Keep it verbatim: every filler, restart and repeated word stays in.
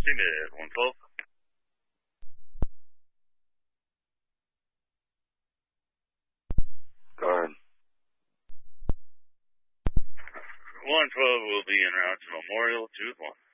Trinidad, one twelve. Guard. one twelve will be en route to Memorial, two one.